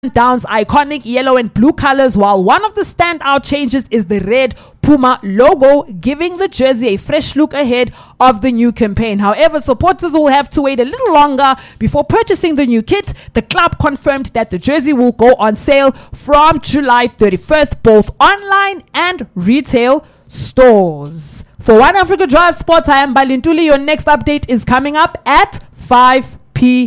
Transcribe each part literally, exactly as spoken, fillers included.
Down's iconic yellow and blue colors, while one of the standout changes is the red Puma logo, giving the jersey a fresh look ahead of the new campaign. However, supporters will have to wait a little longer before purchasing the new kit. The club confirmed that the jersey will go on sale from July thirty-first, both online and retail stores. For One Africa Drive Sports, I am Balintuli. Your next update is coming up at five p.m.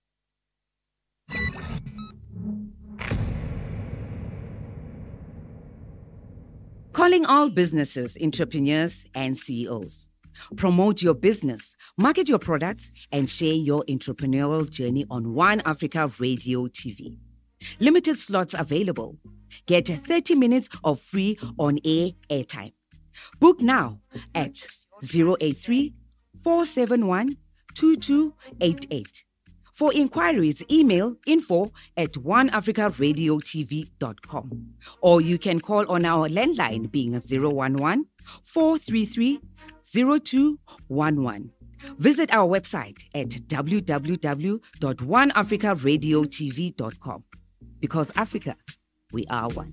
Calling all businesses, entrepreneurs, and C E Os. Promote your business, market your products, and share your entrepreneurial journey on One Africa Radio T V. Limited slots available. Get thirty minutes of free on-air airtime. Book now at zero eight three, four seven one, two two eight eight. For inquiries, email info at one africa radio t v dot com. Or you can call on our landline being zero one one, four three three, zero two one one. Visit our website at w w w dot one africa radio t v dot com. Because Africa, we are one.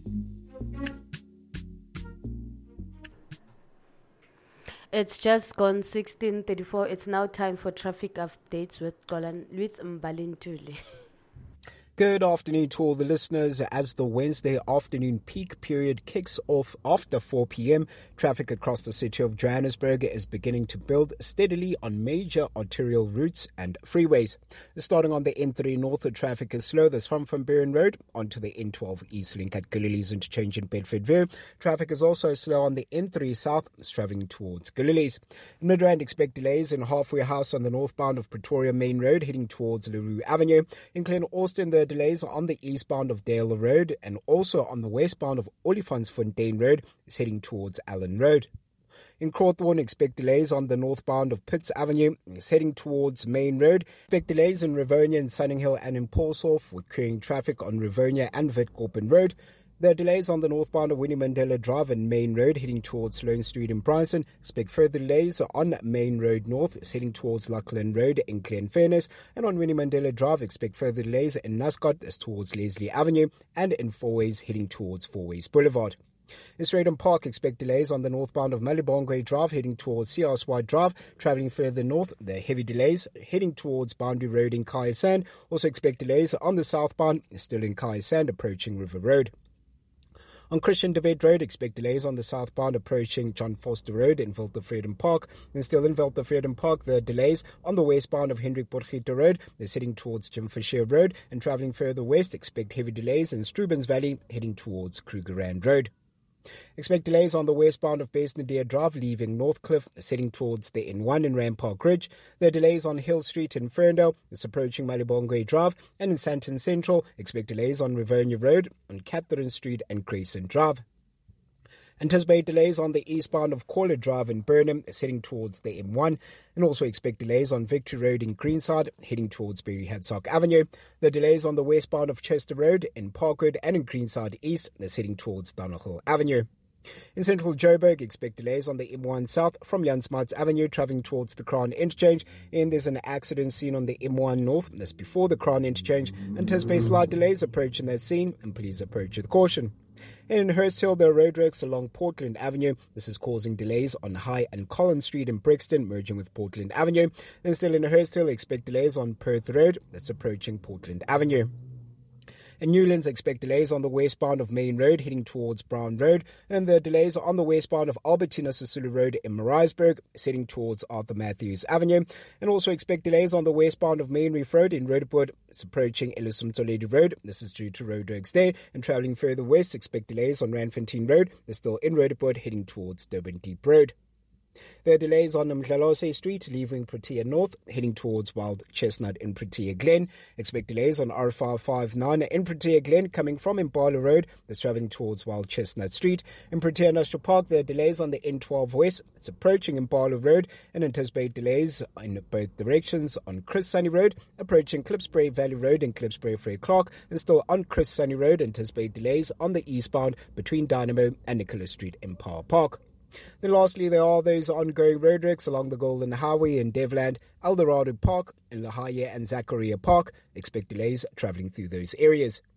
It's just gone sixteen thirty-four. It's now time for traffic updates with Golan with Mbalintuli. Good afternoon to all the listeners. As the Wednesday afternoon peak period kicks off after four p.m, traffic across the city of Johannesburg is beginning to build steadily on major arterial routes and freeways. Starting on the N three North, the traffic is slow. This from Van Buren Road onto the N twelve East Link at Galilee's interchange in Bedfordville. Traffic is also slow on the N three South, travelling towards Galilee's. In Midrand, expect delays in Halfway House on the northbound of Pretoria Main Road, heading towards Leroux Avenue. In Glen Austin, the delays on the eastbound of Dale Road, and also on the westbound of Olifantsfontein Road is heading towards Allen Road. In Crawthorne, expect delays on the northbound of Pitts Avenue, is heading towards Main Road. Expect delays in Rivonia and Sunninghill and in Paulshof, with queuing traffic on Rivonia and Witkoppen Road. There are delays on the northbound of Winnie Mandela Drive and Main Road, heading towards Sloane Street in Bryson. Expect further delays on Main Road North, heading towards Lachlan Road in Glenfernis. And on Winnie Mandela Drive, expect further delays in Nascot as towards Leslie Avenue, and in Fourways, heading towards Fourways Boulevard. In Strydom Park, expect delays on the northbound of Malibongwe Drive, heading towards C R S Y Drive. Travelling further north, there are heavy delays heading towards Boundary Road in Kayasand. Also expect delays on the southbound, still in Kayasand, approaching River Road. On Christian de Wet Road, expect delays on the southbound approaching John Foster Road in Wiltevreden Park. And still in Wiltevreden Park, there are delays on the westbound of Hendrik Potgieter Road. They're heading towards Jim Fisher Road. And travelling further west, expect heavy delays in Strubens Valley, heading towards Krugerrand Road. Expect delays on the westbound of Besnadeer Drive, leaving Northcliffe, heading towards the N one in Rampart Ridge. There are delays on Hill Street in Ferndale, it's approaching Malibongwe Drive, and in Sandton Central, expect delays on Rivonia Road, on Catherine Street and Crescent Drive. Anticipate delays on the eastbound of Caller Drive in Burnham, heading towards the M one, and also expect delays on Victory Road in Greenside, heading towards Berry Hadsock Avenue. The delays on the westbound of Chester Road in Parkwood and in Greenside East, that's heading towards Donegal Avenue. In central Joburg, expect delays on the M one South from Jan Smuts Avenue, travelling towards the Crown Interchange. And there's an accident seen on the M one North, that's before the Crown Interchange. Anticipate slight delays approaching that scene, and please approach with caution. And in Hurst Hill, there are roadworks along Portland Avenue. This is causing delays on High and Collins Street in Brixton, merging with Portland Avenue. And still in Hurst Hill, expect delays on Perth Road, that's approaching Portland Avenue. In Newlands, expect delays on the westbound of Main Road, heading towards Brown Road. And the delays on the westbound of Albertina Sisulu Road in Maritzburg, heading towards Arthur Matthews Avenue. And also expect delays on the westbound of Main Reef Road in Roodepoort. It's approaching Elisum Toledo Road. This is due to roadworks there. And travelling further west, expect delays on Randfontein Road. They're still in Roodepoort, heading towards Durban Deep Road. There are delays on Mdlalose Street, leaving Protea North, heading towards Wild Chestnut in Protea Glen. Expect delays on R five five nine in Protea Glen, coming from Impala Road, that's travelling towards Wild Chestnut Street. In Protea National Park, there are delays on the N twelve West, it's approaching Impala Road, and anticipate delays in both directions on Chris Sunny Road, approaching Klipspruit Valley Road and Klipspruit Frey Clark, and still on Chris Sunny Road, anticipate delays on the eastbound between Dynamo and Nicholas Street in Power Park. Then lastly, there are those ongoing roadworks along the Golden Highway in Devland, Eldorado Park, and Lahaya and Zachariah Park. Expect delays travelling through those areas.